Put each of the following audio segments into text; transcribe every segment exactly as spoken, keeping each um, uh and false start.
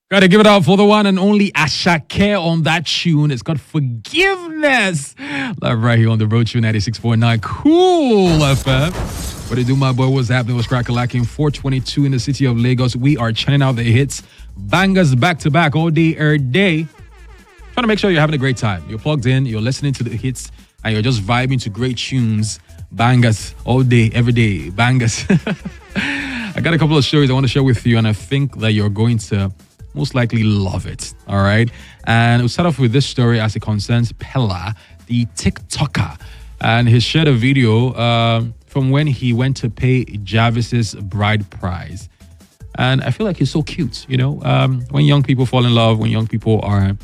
Gotta give it up for the one and only Ashake on that tune. It's got Forgiveness. Live right here on the Road Show ninety-six point nine Cool F M. What it do, my boy? What's happening? What's crack-a-lacking? four twenty-two in the city of Lagos. We are churning out the hits. Bangers back-to-back all day, every day. Trying to make sure you're having a great time. You're plugged in, you're listening to the hits, and you're just vibing to great tunes. Bangers all day, every day. Bangers. I got a couple of stories I want to share with you, and I think that you're going to most likely love it. All right. And we'll start off with this story as it concerns Pella, the TikToker. And he shared a video uh, from when he went to pay Jarvis's bride price. And I feel like he's so cute. You know, um, when young people fall in love, when young people are,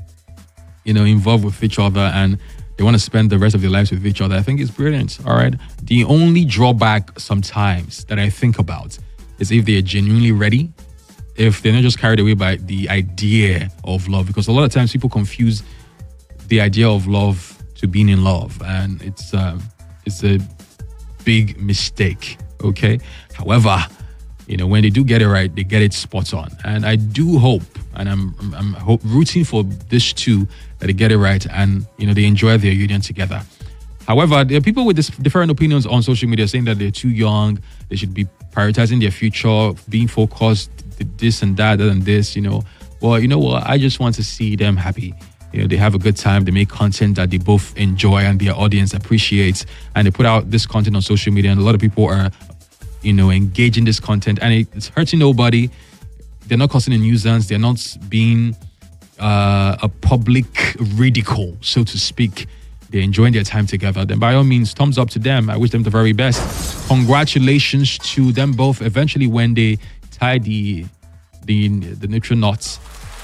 you know, involved with each other and they want to spend the rest of their lives with each other, I think it's brilliant. All right. The only drawback sometimes that I think about is if they're genuinely ready, if they're not just carried away by the idea of love, because a lot of times people confuse the idea of love to being in love, and it's um, it's a big mistake. Okay. However, you know, when they do get it right, they get it spot on, and I do hope, and I'm I'm, I'm hope, rooting for this too, that they get it right, and you know they enjoy their union together. However, there are people with this different opinions on social media saying that they're too young, they should be prioritizing their future, being focused, this and that, that and this, you know. Well, you know what? I just want to see them happy. You know, they have a good time, they make content that they both enjoy and their audience appreciates, and they put out this content on social media, and a lot of people are, you know, engaging this content, and it's hurting nobody. They're not causing a nuisance, they're not being uh, a public ridicule, so to speak. They're enjoying their time together. Then by all means, thumbs up to them. I wish them the very best. Congratulations to them both. Eventually, when they tie the the the neutral knots,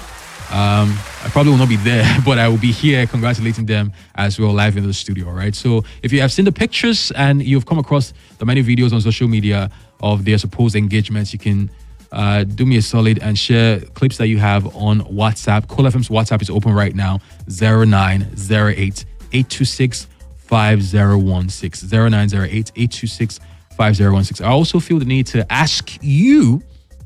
um, I probably will not be there, but I will be here congratulating them as well live in the studio. Right. So if you have seen the pictures and you've come across the many videos on social media of their supposed engagements, you can uh, do me a solid and share clips that you have on WhatsApp. Cool F M's WhatsApp is open right now. zero nine zero eight eight two six five zero one six zero nine zero eight eight two six five zero one six. I also feel the need to ask you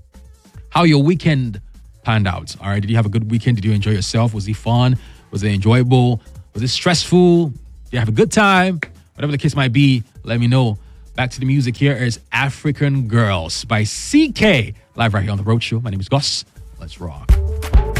how your weekend panned out. All right, did you have a good weekend? Did you enjoy yourself? Was it fun? Was it enjoyable? Was it stressful? Did you have a good time? Whatever the case might be, let me know. Back to the music. Here is African Girls by C K, live right here on The Road Show. My name is Gus. Let's rock.